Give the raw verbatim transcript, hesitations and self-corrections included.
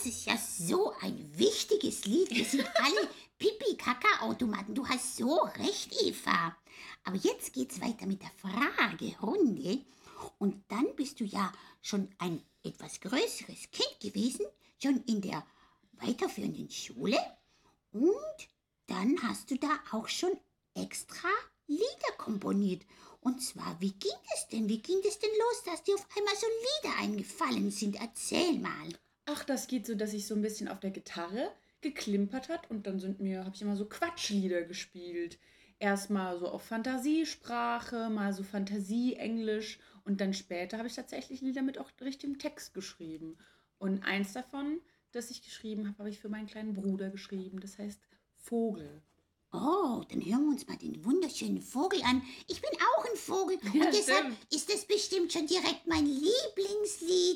ist ja so ein wichtiges Lied. Wir sind alle Pipi-Kaka-Automaten. Du hast so recht, Eva. Aber jetzt geht's weiter mit der Fragerunde. Und dann bist du ja schon ein etwas größeres Kind gewesen, schon in der weiterführenden Schule. Und dann hast du da auch schon extra Lieder komponiert. Und zwar, wie ging es denn? Wie ging es denn los, dass dir auf einmal so Lieder eingefallen sind? Erzähl mal. Ach, das geht so, dass ich so ein bisschen auf der Gitarre geklimpert hat und dann sind mir, habe ich immer so Quatschlieder gespielt. Erstmal so auf Fantasiesprache, mal so Fantasie-Englisch und dann später habe ich tatsächlich Lieder mit auch richtigem Text geschrieben. Und eins davon, das ich geschrieben habe, habe ich für meinen kleinen Bruder geschrieben. Das heißt Vogel. Oh, dann hören wir uns mal den wunderschönen Vogel an. Ich bin auch ein Vogel Ja, und deshalb stimmt. ist es bestimmt schon direkt mein Lieblingslied.